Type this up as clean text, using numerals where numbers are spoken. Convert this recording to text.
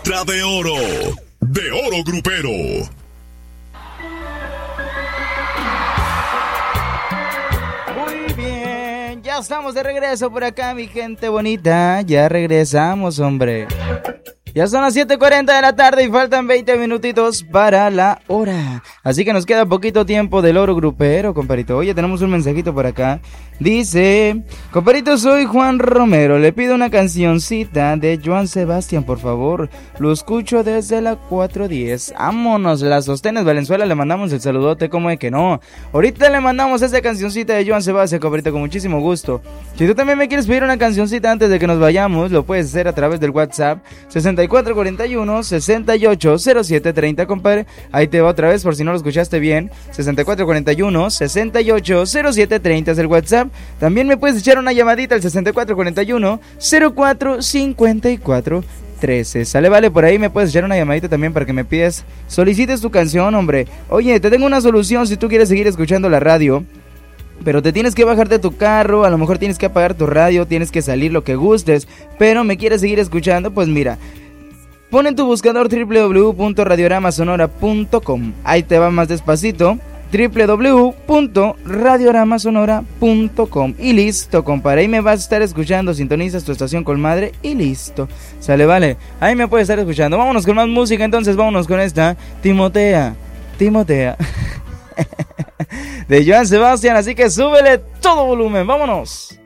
Letra de oro grupero. Muy bien, ya estamos de regreso por acá, mi gente bonita. Ya regresamos, hombre. Ya son las 7:40 de la tarde y faltan 20 minutitos para la hora. Así que nos queda poquito tiempo del oro grupero, comparito. Oye, tenemos un mensajito por acá. Dice: comparito, soy Juan Romero. Le pido una cancioncita de Joan Sebastián, por favor. Lo escucho desde la 410. Vámonos, las Sostenes Valenzuela. Le mandamos el saludote, como de que no. Ahorita le mandamos esa cancioncita de Joan Sebastián, comparito, con muchísimo gusto. Si tú también me quieres pedir una cancioncita antes de que nos vayamos, lo puedes hacer a través del WhatsApp 6441-680730, compadre. Ahí te va otra vez por si no lo escuchaste bien. 6441-680730 es el WhatsApp. También me puedes echar una llamadita al 6441-045413. Sale, vale, por ahí me puedes echar una llamadita también para que me pidas, solicites tu canción, hombre. Oye, te tengo una solución si tú quieres seguir escuchando la radio, pero te tienes que bajar de tu carro, a lo mejor tienes que apagar tu radio, tienes que salir, lo que gustes, pero me quieres seguir escuchando, pues mira, pon en tu buscador www.radioramasonora.com. Ahí te va más despacito, www.radioramasonora.com. Y listo, compadre, ahí me vas a estar escuchando, sintonizas tu estación Colmadre y listo. Sale, vale, ahí me puedes estar escuchando. Vámonos con más música, entonces vámonos con esta Timotea de Joan Sebastián, así que súbele todo volumen, vámonos.